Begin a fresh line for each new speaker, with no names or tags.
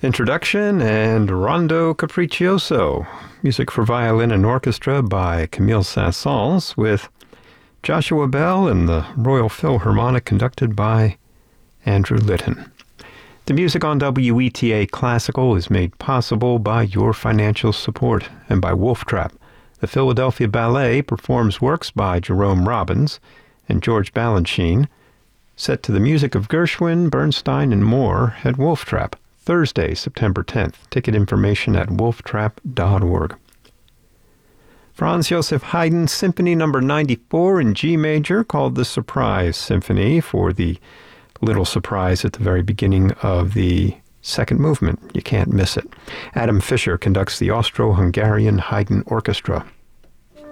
Introduction and Rondo Capriccioso, music for violin and orchestra by Camille Saint-Saëns, with Joshua Bell and the Royal Philharmonic conducted by Andrew Litton. The music on WETA Classical is made possible by your financial support and by Wolf Trap. The Philadelphia Ballet performs works by Jerome Robbins and George Balanchine, set to the music of Gershwin, Bernstein, and more at Wolf Trap, Thursday, September 10th. Ticket information at wolftrap.org. Franz Joseph Haydn Symphony No. 94 in G major, called the Surprise Symphony, for the little surprise at the very beginning of the second movement. You can't miss it. Adam Fischer conducts the Austro-Hungarian Haydn Orchestra.